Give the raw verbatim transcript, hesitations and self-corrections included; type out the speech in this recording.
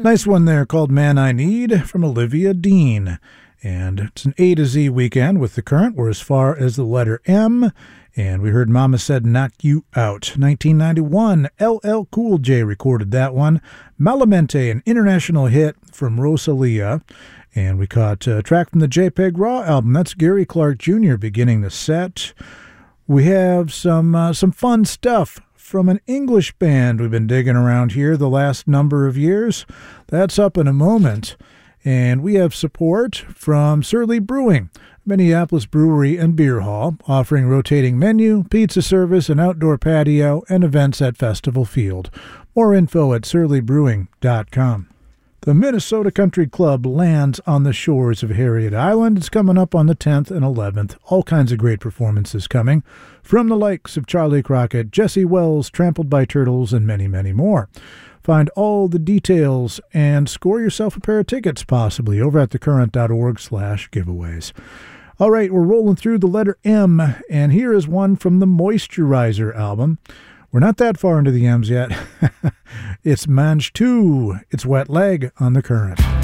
Nice one there called Man I Need from Olivia Dean. And it's an A to Z weekend with The Current. We're as far as the letter M. And we heard Mama Said Knock You Out. nineteen ninety-one, L L Cool J recorded that one. Malamente, an international hit from Rosalia. And we caught a track from the JPEG Raw album. That's Gary Clark Junior beginning the set. We have some uh, some fun stuff from an English band we've been digging around here the last number of years. That's up in a moment. And we have support from Surly Brewing, Minneapolis Brewery and Beer Hall, offering rotating menu, pizza service, an outdoor patio, and events at Festival Field. More info at surly brewing dot com. The Minnesota Country Club lands on the shores of Harriet Island. It's coming up on the tenth and eleventh. All kinds of great performances coming from the likes of Charlie Crockett, Jesse Wells, Trampled by Turtles, and many, many more. Find all the details and score yourself a pair of tickets, possibly, over at thecurrent.org slash giveaways. All right, we're rolling through the letter M, and here is one from the Moisturizer album. We're not that far into the M's yet. It's Mange two. It's Wet Leg on The Current.